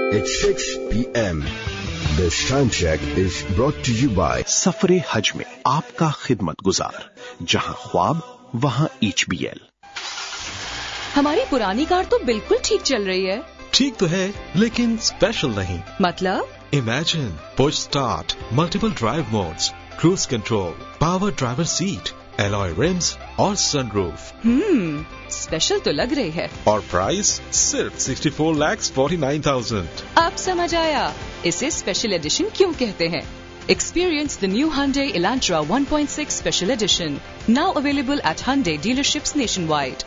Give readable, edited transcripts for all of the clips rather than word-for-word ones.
It's 6 p.m. This time check is brought to you by सफरे हज में आपका खिदमत गुजार, जहां ख्वाब वहां HBL। हमारी पुरानी कार तो बिल्कुल ठीक चल रही है। ठीक तो है, लेकिन स्पेशल नहीं। मतलब? Imagine push start, multiple drive modes, cruise control, power driver seat, alloy rims और sunroof। स्पेशल तो लग रही है। और प्राइस सिर्फ 64,49,000। अब समझ आया इसे स्पेशल एडिशन क्यों कहते हैं। Experience the new Hyundai Elantra 1.6 Special Edition, now available at Hyundai dealerships nationwide.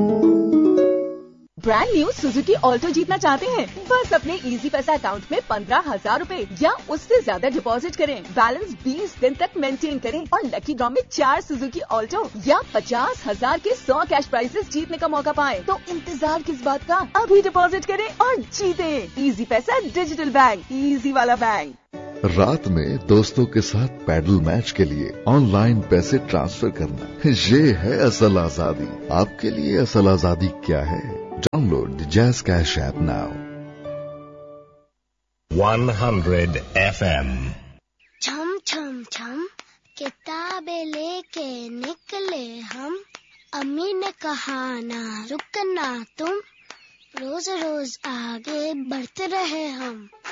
Brand new Suzuki Alto जीतना चाहते हैं? बस अपने इजी पैसा अकाउंट में 15,000 रूपए या उससे ज्यादा डिपॉजिट करें, बैलेंस 20 दिन तक मेंटेन करें और लकी ड्रॉ में 4 सुजुकी ऑल्टो या 50,000 के 100 कैश प्राइजेस जीतने का मौका पाएं। तो इंतजार किस बात का, अभी डिपॉजिट करें और जीतें। इजी पैसा डिजिटल बैंक, इजी वाला बैंक। रात में दोस्तों के साथ पैडल मैच के लिए ऑनलाइन पैसे ट्रांसफर करना, ये है असल आजादी। आपके लिए असल आजादी क्या है? Download the jazz cash app now. 100 FM। छम छम छम किताबें लेके निकले हम, अम्मी ने कहा ना रुकना तुम, रोज रोज आगे बढ़ते रहे हम।